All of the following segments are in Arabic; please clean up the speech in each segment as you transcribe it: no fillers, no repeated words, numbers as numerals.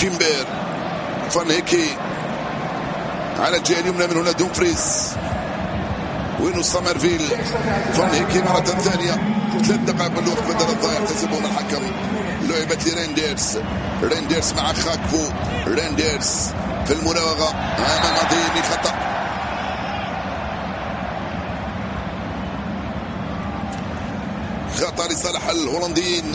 تيمبير، فان هيكي على الجهة اليمنى من هنا دومفريز، وينو سامرفيل، فان هيكي مرة ثانية. 3 دقائق من الوقت بدل الضائع تحتسبون الحكم. لعبت لرينديرز مع خاكفو، رينديرز في المراوغة أمام أديمي، خطأ لصالح الهولنديين.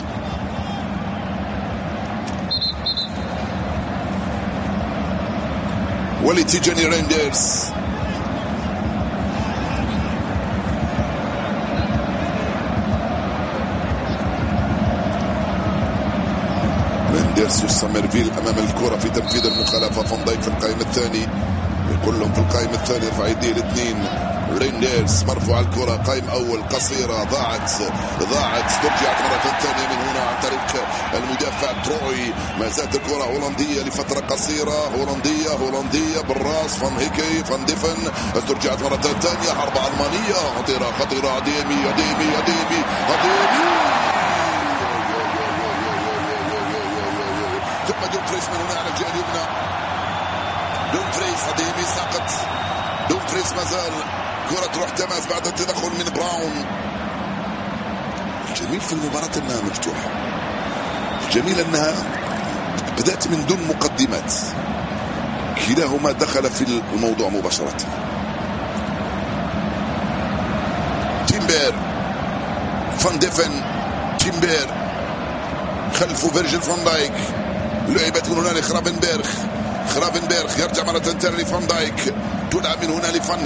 ولتيجاني رينديرز، سامرفيل امام الكره في تنفيذ المخالفه. فان دايك في القائمه الثاني، كلهم في القائمه الثانيه، رفع يديه الاثنين. رينديرز مرفوع الكره، قائم اول قصيره، ضاعت ترجعت مره ثانيه من هنا عن طريق المدافع تروي. ما زالت الكره هولنديه لفتره قصيره، هولنديه بالراس. فان هيكي، فان ديفن، ترجعت مره ثانيه. حرب المانيه خطيره. اديمي ثم دومفريز من هنا على الجهه اليمنى. دومفريز، اديمي ساقط. دومفريز ما زال، كرة تروح تماس بعد التدخل من براون. الجميل في المباراة انها مفتوحة، الجميل انها بدأت من دون مقدمات، كلاهما دخل في الموضوع مباشرة. تيمبير، فان ديفن، تيمبير خلفه فيرجيل فان دايك. لعبت من هنا لخرافنبرغ، يرجع مرة ثانية لفان دايك، تلعب من هنا لفان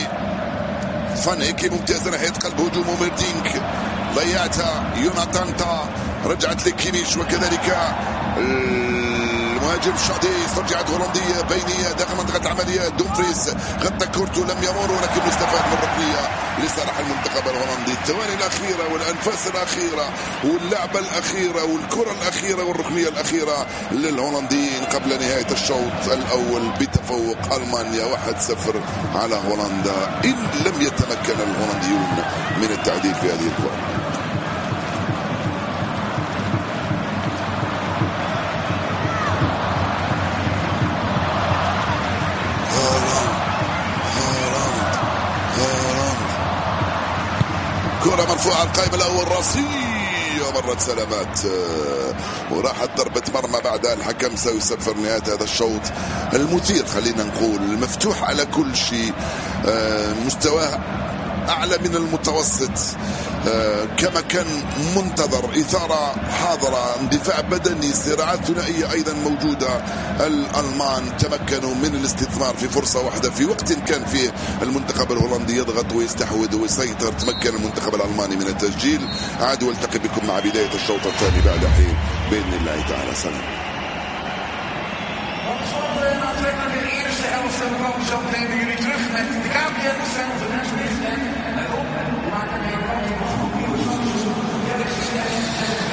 هيكي ممتازة ناحية قلب هجوم ميردينك، ضيعتها يوناتان تا، رجعت لكيميش وكذلك المهاجم شاديس. رجعت هولندية بينية داخل منطقة العمليات. دومفريز غطى كورته لم يمر، ولكن استفاد من ركنية لصالح المنتخب الهولندي. الثواني الأخيرة والأنفاس الأخيرة واللعبة الأخيرة والكرة الأخيرة والركنية الأخيرة للهولنديين قبل نهاية الشوط الأول بتفوق ألمانيا 1-0 على هولندا، إن لم يتمكن الهولنديون من التعديل في هذه الكرة. كرة مرفوعة القائم الأول، راسية مرت سلامات، وراحت ضربة مرمى بعدها. الحكم سيصفر نهاية هذا الشوط المثير، خلينا نقول مفتوح على كل شيء، مستواه أعلى من المتوسط، كما كان منتظر، إثارة حاضرة، اندفاع بدني، صراعات ثنائية أيضا موجودة. الألمان تمكنوا من الاستثمار في فرصة واحدة في وقت كان فيه المنتخب الهولندي يضغط ويستحوذ ويسيطر. تمكن المنتخب الألماني من التسجيل. عاد والتقي بكم مع بداية الشوط الثاني بعد حين بإذن الله تعالى. سلام. Zo nemen jullie terug met de KPN en de mensen die maken een